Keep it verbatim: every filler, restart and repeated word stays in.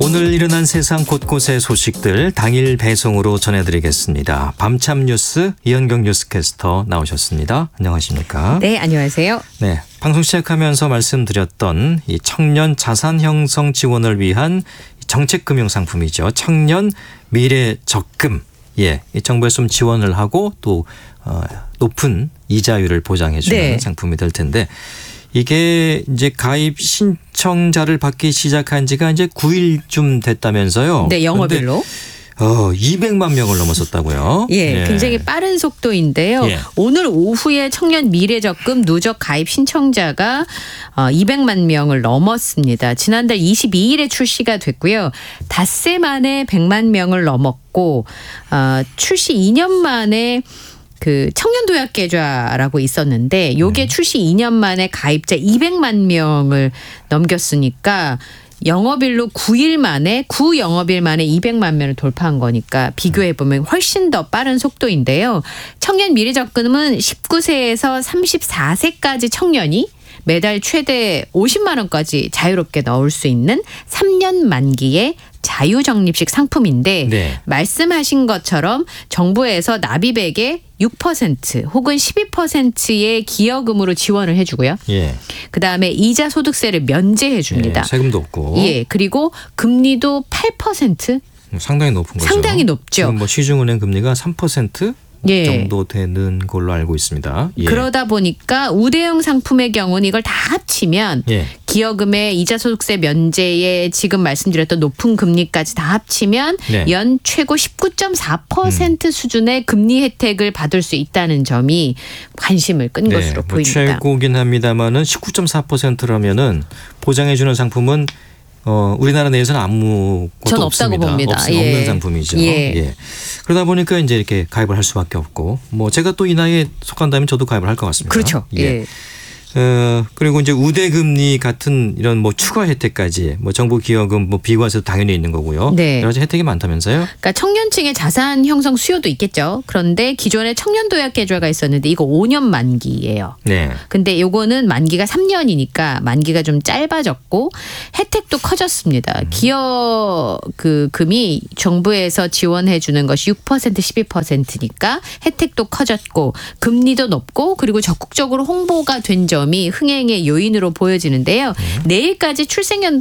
오늘 일어난 세상 곳곳의 소식들 당일 배송으로 전해드리겠습니다. 밤참 뉴스 이현경 뉴스캐스터 나오셨습니다. 안녕하십니까? 네, 안녕하세요. 네, 방송 시작하면서 말씀드렸던 이 청년 자산 형성 지원을 위한 정책금융 상품이죠. 청년 미래 적금. 예, 이 정부에서 좀 지원을 하고 또 어, 높은 이자율을 보장해주는 네. 상품이 될 텐데. 이게 이제 가입 신청자를 받기 시작한 지가 이제 구 일쯤 됐다면서요. 네, 영어별로. 어, 이백만 명을 넘어섰다고요. 예, 예. 굉장히 빠른 속도인데요. 예. 오늘 오후에 청년 미래적금 누적 가입 신청자가 이백만 명을 넘었습니다. 지난달 이십이 일에 출시가 됐고요. 닷새 만에 백만 명을 넘었고 어, 출시 이 년 만에 그 청년도약계좌라고 있었는데 요게 음. 출시 이 년 만에 가입자 이백만 명을 넘겼으니까 영업일로 구 일 만에 구 영업일 만에 이백만 명을 돌파한 거니까 비교해 보면 훨씬 더 빠른 속도인데요. 청년 미래적금은 십구 세에서 삼십사 세까지 청년이 매달 최대 오십만 원까지 자유롭게 넣을 수 있는 삼 년 만기의 자유적립식 상품인데 네. 말씀하신 것처럼 정부에서 납입액의 육 퍼센트 혹은 십이 퍼센트의 기여금으로 지원을 해주고요. 예. 그다음에 이자 소득세를 면제해 줍니다. 예, 세금도 없고. 예, 그리고 금리도 팔 퍼센트. 상당히 높은 거죠. 상당히 높죠. 지금 뭐 시중은행 금리가 삼 퍼센트 예. 정도 되는 걸로 알고 있습니다. 예. 그러다 보니까 우대형 상품의 경우는 이걸 다 합치면 예. 기여금의 이자 소득세 면제에 지금 말씀드렸던 높은 금리까지 다 합치면 네. 연 최고 십구 점 사 퍼센트 음. 수준의 금리 혜택을 받을 수 있다는 점이 관심을 끈 네. 것으로 뭐 보입니다. 최고긴 합니다만은 십구 점 사 퍼센트라면은 보장해 주는 상품은 어, 우리나라 내에서는 아무것도 전 없습니다. 없다고 봅니다. 없, 예. 없는 상품이죠. 예. 예. 그러다 보니까 이제 이렇게 가입을 할 수밖에 없고, 뭐 제가 또 이 나이에 속한다면 저도 가입을 할 것 같습니다. 그렇죠. 예. 예. 어, 그리고 이제 우대금리 같은 이런 뭐 추가 혜택까지 뭐 정부 기여금 뭐 비과세도 당연히 있는 거고요. 네. 여러 가지 혜택이 많다면서요? 그러니까 청년층의 자산 형성 수요도 있겠죠. 그런데 기존에 청년도약 계좌가 있었는데 이거 오 년 만기예요. 네. 근데 요거는 만기가 삼 년이니까 만기가 좀 짧아졌고 혜택도 커졌습니다. 음. 기여 그 금이 정부에서 지원해 주는 것이 육 퍼센트, 십이 퍼센트니까 혜택도 커졌고 금리도 높고 그리고 적극적으로 홍보가 된 점 이 흥행의 요인으로 보여지는데요. 음. 내일까지 출생연도